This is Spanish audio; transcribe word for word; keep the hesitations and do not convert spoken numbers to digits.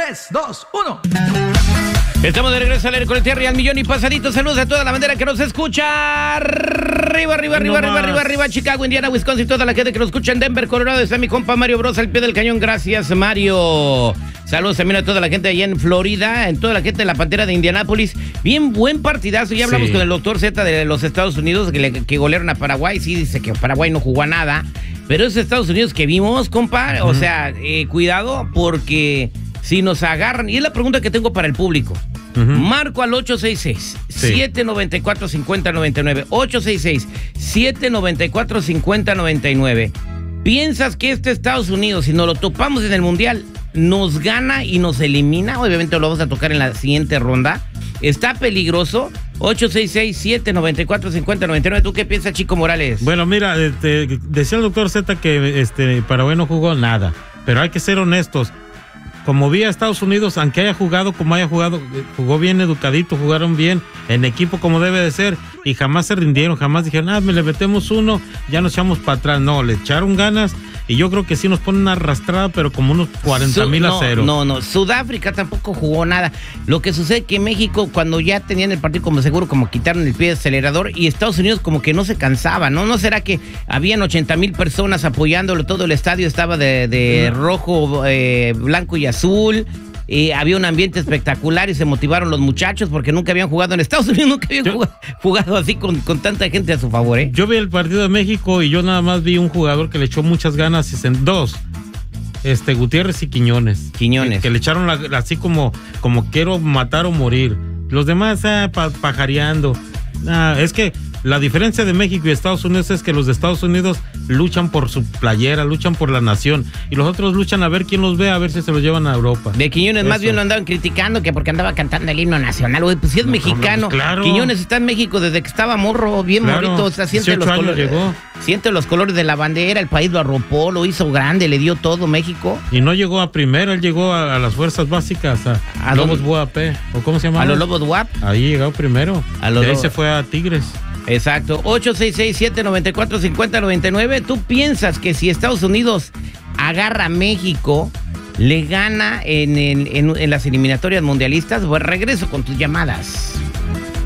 tres, dos, uno. Estamos de regreso al aire con el Terry al millón y pasadito. Saludos a toda la bandera que nos escucha. Arriba, arriba, arriba, No arriba, más. arriba, arriba. Chicago, Indiana, Wisconsin. Toda la gente que nos escucha en Denver, Colorado. Está mi compa Mario Bros al pie del cañón. Gracias, Mario. Saludos también a toda la gente allá en Florida, en toda la gente de la Pantera de Indianápolis. Bien buen partidazo. Ya hablamos Sí. con el doctor Z de los Estados Unidos que, le, que golearon a Paraguay. Sí, dice que Paraguay no jugó a nada. Pero esos Estados Unidos que vimos, compa, uh-huh. o sea, eh, cuidado porque si nos agarran. Y es la pregunta que tengo para el público. Uh-huh. Marco al ocho seis seis, siete nueve cuatro, cinco cero nueve nueve. ocho seis seis, siete nueve cuatro, cinco cero nueve nueve. ¿Piensas que este Estados Unidos, si nos lo topamos en el Mundial, nos gana y nos elimina? Obviamente lo vamos a tocar en la siguiente ronda. ¿Está peligroso? ocho seis seis, siete nueve cuatro, cinco cero nueve nueve. ¿Tú qué piensas, Chico Morales? Bueno, mira, este, decía el doctor Z que este, Paraguay no jugó nada, pero hay que ser honestos. Como vi a Estados Unidos, aunque haya jugado como haya jugado, jugó bien educadito, jugaron bien, en equipo como debe de ser, y jamás se rindieron, jamás dijeron, ah, me le metemos uno, ya nos echamos para atrás. No, le echaron ganas, y yo creo que sí nos ponen una arrastrada, pero como unos cuarenta mil a no, cero. No, no, Sudáfrica tampoco jugó nada. Lo que sucede es que México, cuando ya tenían el partido como seguro, como quitaron el pie de acelerador, y Estados Unidos como que no se cansaba, ¿no? ¿No será que habían ochenta mil personas apoyándolo, todo el estadio estaba de, de no. rojo, eh, blanco y azul? azul, eh, había un ambiente espectacular y se motivaron los muchachos porque nunca habían jugado en Estados Unidos, nunca habían yo, jugado, jugado así con, con tanta gente a su favor, ¿eh? Yo vi el partido de México y yo nada más vi un jugador que le echó muchas ganas, y en dos, este Gutiérrez y Quiñones. Quiñones. Que, que le echaron la, así como, como quiero matar o morir. Los demás ah, pa, pajareando. Ah, es que la diferencia de México y Estados Unidos es que los de Estados Unidos luchan por su playera, luchan por la nación, y los otros luchan a ver quién los ve, a ver si se los llevan a Europa. De Quiñones Eso. Más bien lo andaban criticando que porque andaba cantando el himno nacional, güey, pues si es no, mexicano. No, pues claro. Quiñones está en México desde que estaba morro, bien claro. morrito, o sea, siente los colores. Llegó. Siente los colores de la bandera, el país lo arropó, lo hizo grande, le dio todo México. Y no llegó a primera, él llegó a, a las fuerzas básicas, a, a Lobos U A P, o cómo se llama. A los Lobos U A P. Ahí llegó primero. A los y ahí lo... se fue a Tigres. Exacto, ocho seis seis, siete nueve cuatro, cinco cero nueve nueve. ¿Tú piensas que si Estados Unidos agarra a México, le gana en, en, en, en las eliminatorias mundialistas? Pues regreso con tus llamadas.